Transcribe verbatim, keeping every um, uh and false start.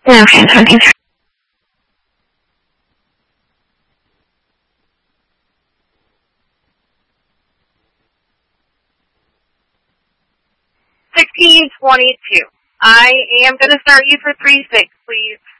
No, she's hunting. sixteen twenty-two. I am going to start you for three six, please.